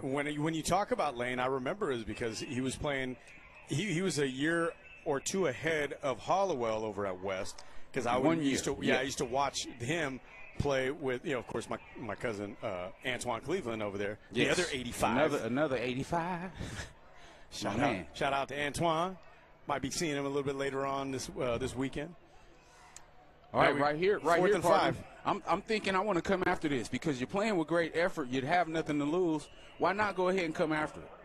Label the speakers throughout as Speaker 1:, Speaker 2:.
Speaker 1: when you talk about Lane, I remember is because he was playing. He was a year or two ahead of Hollowell over at West, because I used to watch him play with, of course, my cousin Antoine Cleveland over there.
Speaker 2: Yes.
Speaker 1: The other 85.
Speaker 2: Another 85.
Speaker 1: Shout out to Antoine. Might be seeing him a little bit later on this weekend.
Speaker 2: All right, right here,
Speaker 1: fourth and
Speaker 2: partner.
Speaker 1: 5.
Speaker 2: I'm thinking I want to come after this because you're playing with great effort. You'd have nothing to lose. Why not go ahead and come after it?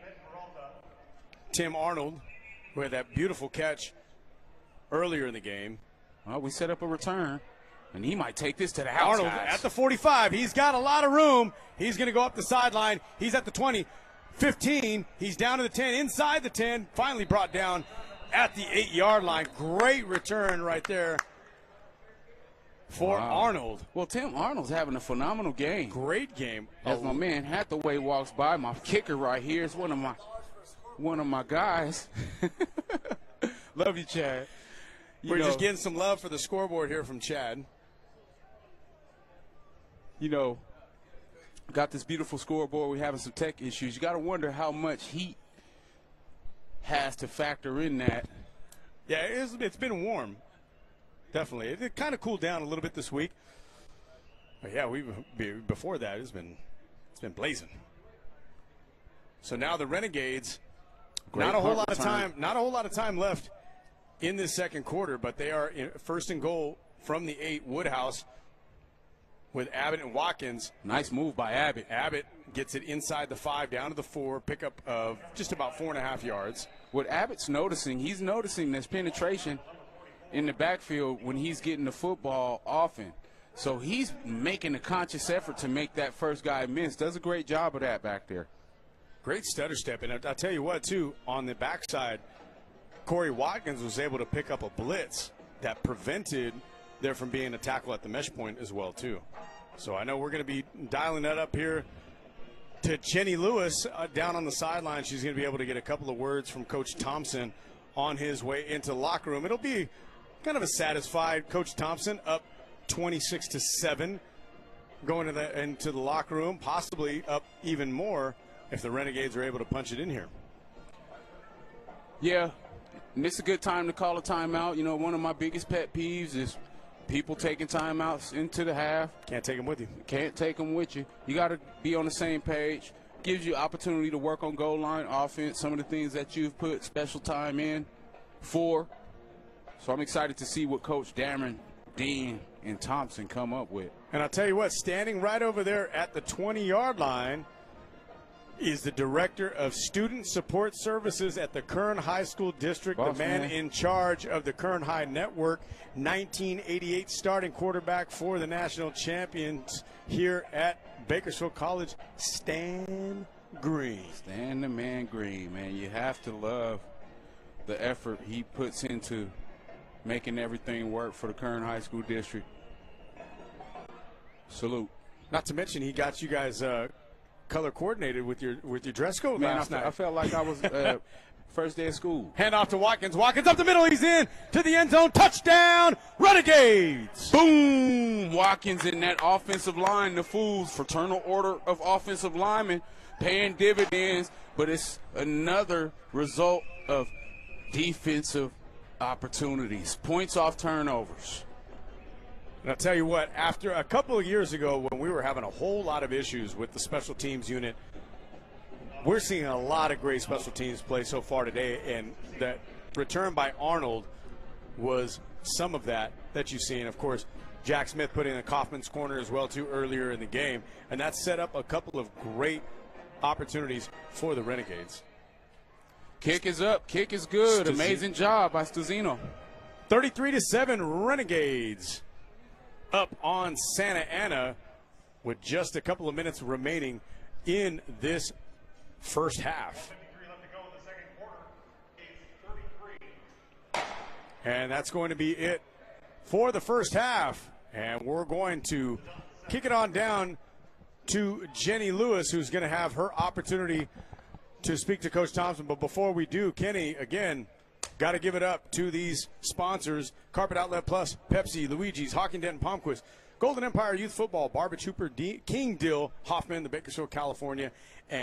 Speaker 1: Tim Arnold, who had that beautiful catch earlier in the game.
Speaker 2: Well, we set up a return, and he might take this to the house.
Speaker 1: Arnold at the 45. He's got a lot of room. He's going to go up the sideline. He's at the 20, 15. He's down to the 10, inside the 10. Finally brought down at the 8-yard line. Great return right there for Arnold.
Speaker 2: Well, Tim Arnold's having a phenomenal game.
Speaker 1: Great game.
Speaker 2: As my man Hathaway walks by, my kicker right here is one of my guys. Love you, Chad.
Speaker 1: We're just getting some love for the scoreboard here from Chad.
Speaker 2: Got this beautiful scoreboard. We're having some tech issues. You got to wonder how much heat has to factor in that.
Speaker 1: Yeah, it's been warm. Definitely. It kind of cooled down a little bit this week. But yeah, before that it's been blazing. So now the Renegades, not a whole lot of time left in this second quarter, but they are first and goal from the 8, Woodhouse, with Abbott and Watkins.
Speaker 2: Nice move by Abbott.
Speaker 1: Abbott gets it inside the 5, down to the 4, pickup of just about 4.5 yards.
Speaker 2: What Abbott's noticing, he's noticing this penetration in the backfield when he's getting the football often. So he's making a conscious effort to make that first guy miss. Does a great job of that back there.
Speaker 1: Great stutter step. And I'll tell you what, too, on the backside, Corey Watkins was able to pick up a blitz that prevented there from being a tackle at the mesh point as well, too. So I know we're going to be dialing that up here to Jenny Lewis down on the sideline. She's going to be able to get a couple of words from Coach Thompson on his way into the locker room. It'll be kind of a satisfied Coach Thompson, up 26-7, going into the locker room, possibly up even more if the Renegades are able to punch it in here.
Speaker 2: Yeah, and it's a good time to call a timeout. One of my biggest pet peeves is people taking timeouts into the half.
Speaker 1: Can't take them with you.
Speaker 2: Can't take them with you. You got to be on the same page. Gives you opportunity to work on goal line offense, some of the things that you've put special time in for. So I'm excited to see what Coach Dameron, Dean, and Thompson come up with.
Speaker 1: And I'll tell you what, standing right over there at the 20-yard line is the Director of Student Support Services at the Kern High School District, the man in charge of the Kern High Network, 1988 starting quarterback for the national champions here at Bakersfield College, Stan Green.
Speaker 2: Stan the man Green, man. You have to love the effort he puts into making everything work for the Kern High School District. Salute.
Speaker 1: Not to mention he got you guys color coordinated with your dress code last night.
Speaker 2: I felt like I was first day of school.
Speaker 1: Hand off to Watkins. Watkins up the middle. He's in to the end zone. Touchdown, Renegades.
Speaker 2: Boom. Watkins in that offensive line. The Fools, Fraternal Order of Offensive Linemen, paying dividends. But it's another result of defensive opportunities. Points off turnovers.
Speaker 1: And I'll tell you what, after a couple of years ago when we were having a whole lot of issues with the special teams unit, we're seeing a lot of great special teams play so far today, and that return by Arnold was some of that you see. And, of course, Jack Smith put in a Kaufman's corner as well, too, earlier in the game, and that set up a couple of great opportunities for the Renegades.
Speaker 2: Kick is up. Kick is good. Amazing job by Stuzino.
Speaker 1: 33-7 Renegades up on Santa Ana with just a couple of minutes remaining in this first half. And that's going to be it for the first half. And we're going to kick it on down to Jenny Lewis, who's going to have her opportunity to speak to Coach Thompson. But before we do, Kenny, again, got to give it up to these sponsors: Carpet Outlet Plus, Pepsi, Luigi's, Hawking Denton, Palmquist, Golden Empire Youth Football, Barbage Hooper, King Dill, Hoffman, the Bakersfield, California,